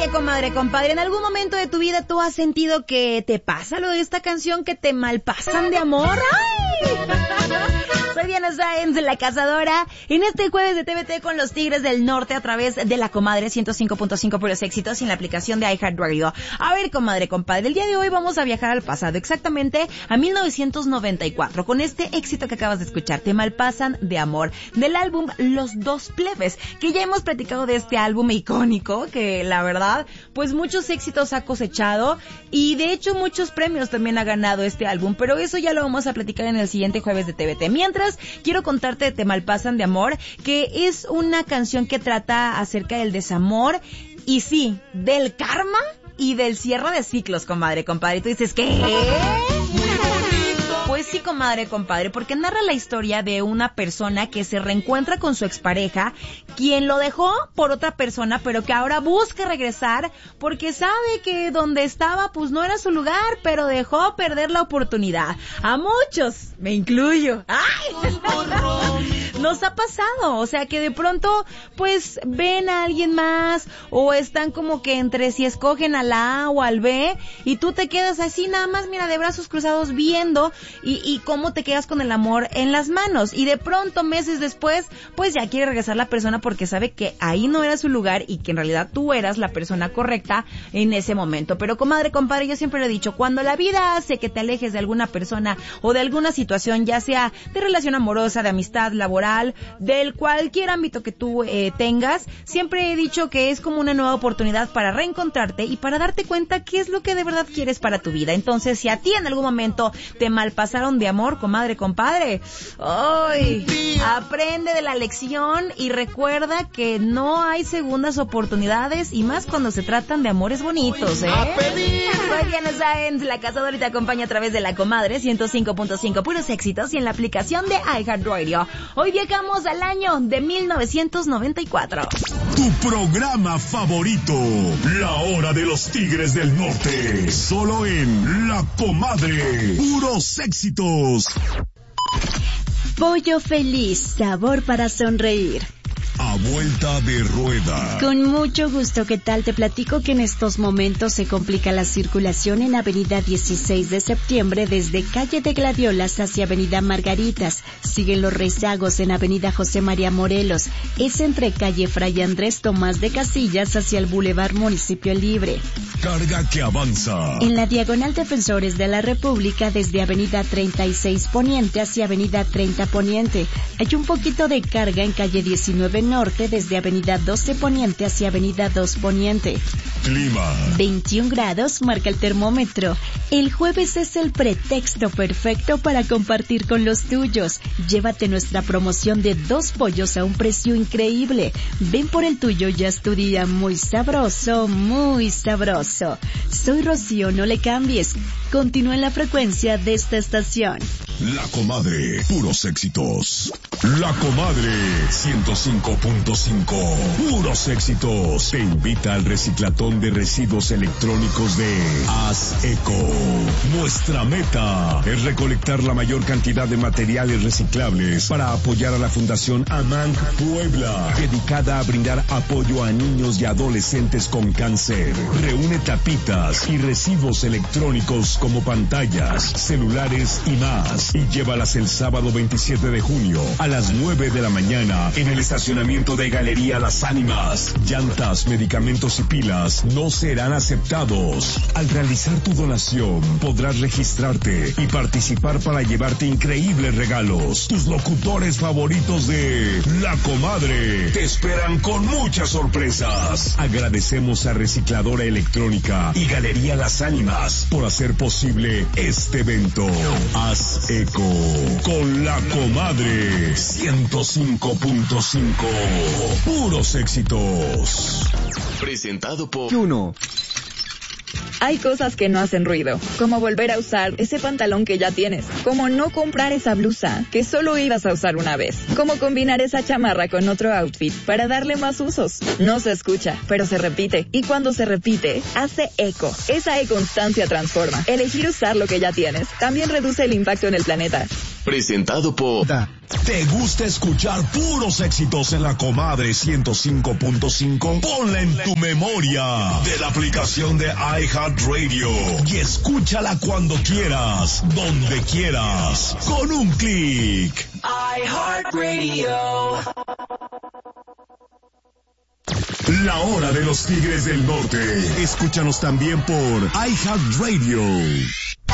Oye, comadre, compadre, ¿en algún momento de tu vida tú has sentido que te pasa lo de esta canción, que te malpasan de amor? ¡Ay! Soy Diana Sáenz, la cazadora, en este jueves de TVT con los Tigres del Norte a través de la comadre 105.5 puros éxitos y en la aplicación de iHeartRadio. A ver, comadre, compadre, el día de hoy vamos a viajar al pasado, exactamente a 1994, con este éxito que acabas de escuchar, Te malpasan de amor, del álbum Los Dos Plebes, que ya hemos platicado de este álbum icónico, que la verdad, pues muchos éxitos ha cosechado y de hecho muchos premios también ha ganado este álbum, pero eso ya lo vamos a platicar en el siguiente jueves de TVT. Mientras, quiero contarte de Te malpasan de amor, que es una canción que trata acerca del desamor y sí, del karma y del cierre de ciclos, comadre, compadre. Y tú dices, ¿qué? Pues sí, comadre, compadre, porque narra la historia de una persona que se reencuentra con su expareja, quien lo dejó por otra persona, pero que ahora busca regresar porque sabe que donde estaba pues no era su lugar, pero dejó perder la oportunidad. A muchos, me incluyo. ¡Ay! Nos ha pasado, o sea que de pronto pues ven a alguien más o están como que entre si escogen al A o al B y tú te quedas así nada más, mira, de brazos cruzados viendo y cómo te quedas con el amor en las manos y de pronto meses después pues ya quiere regresar la persona porque sabe que ahí no era su lugar y que en realidad tú eras la persona correcta en ese momento. Pero comadre, compadre, yo siempre lo he dicho, cuando la vida hace que te alejes de alguna persona o de alguna situación, ya sea de relación amorosa, de amistad, laboral, del cualquier ámbito que tú tengas, siempre he dicho que es como una nueva oportunidad para reencontrarte y para darte cuenta qué es lo que de verdad quieres para tu vida. Entonces, si a ti en algún momento te malpasaron de amor, comadre, compadre, ¡ay! Aprende de la lección y recuerda que no hay segundas oportunidades y más cuando se tratan de amores bonitos, ¿eh? Soy Diana Sáenz, la cazadora, y te acompaña a través de la comadre 105.5 puros éxitos y en la aplicación de iHeartRadio. Hoy viajamos al año de 1994. Tu programa favorito, La Hora de los Tigres del Norte, solo en La Comadre, puros éxitos. Pollo Feliz, sabor para sonreír. A vuelta de rueda. Con mucho gusto, ¿qué tal? Te platico que en estos momentos se complica la circulación en Avenida 16 de Septiembre desde Calle de Gladiolas hacia Avenida Margaritas. Siguen los rezagos en Avenida José María Morelos. Es entre Calle Fray Andrés Tomás de Casillas hacia el Boulevard Municipio Libre. Carga que avanza. En la Diagonal Defensores de la República desde Avenida 36 Poniente hacia Avenida 30 Poniente. Hay un poquito de carga en Calle 19 Norte desde Avenida 12 Poniente hacia Avenida 2 Poniente. Clima. 21 grados marca el termómetro. El jueves es el pretexto perfecto para compartir con los tuyos. Llévate nuestra promoción de 2 pollos a un precio increíble. Ven por el tuyo, ya es tu día muy sabroso, muy sabroso. Soy Rocío, no le cambies. Continúa en la frecuencia de esta estación. La Comadre, puros éxitos. La Comadre 105.5, puros éxitos. Te invita al reciclatón de residuos electrónicos de Haz Eco. Nuestra meta es recolectar la mayor cantidad de materiales reciclables para apoyar a la Fundación AMANC Puebla, dedicada a brindar apoyo a niños y adolescentes con cáncer. Reúne tapitas y residuos electrónicos como pantallas, celulares y más, y llévalas el sábado 27 de junio a las 9 de la mañana en el estacionamiento de Galería Las Ánimas. Llantas, medicamentos y pilas no serán aceptados. Al realizar tu donación podrás registrarte y participar para llevarte increíbles regalos. Tus locutores favoritos de La Comadre te esperan con muchas sorpresas. Agradecemos a Recicladora Electrónica y Galería Las Ánimas por hacer posible este evento. Haz Eco con La Comadre 105.5, puros éxitos. Presentado por Juno. Hay cosas que no hacen ruido, como volver a usar ese pantalón que ya tienes, como no comprar esa blusa que solo ibas a usar una vez, como combinar esa chamarra con otro outfit para darle más usos. No se escucha, pero se repite, y cuando se repite, hace eco. Esa e-constancia transforma. Elegir usar lo que ya tienes también reduce el impacto en el planeta. Presentado por... ¿Te gusta escuchar puros éxitos en la Comadre 105.5? Ponla en tu memoria de la aplicación de iHeartRadio y escúchala cuando quieras, donde quieras, con un clic. iHeartRadio. La hora de los Tigres del Norte. Escúchanos también por iHeartRadio.